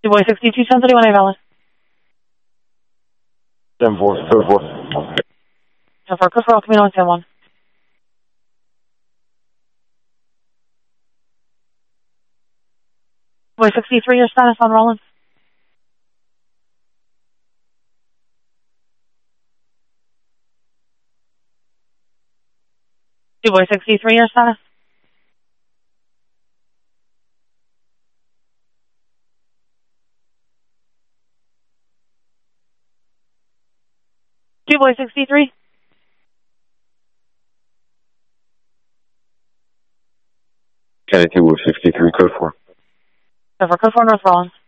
Boy 62, 1031, valid. 10-4, code 4. 10-4, code 4, Camino 10-1. Boy 63, your status on Rollins. Boy 63, your status. Boy 63. Kennedy 2 63, code 4. 10-4, code 4, North Rollins.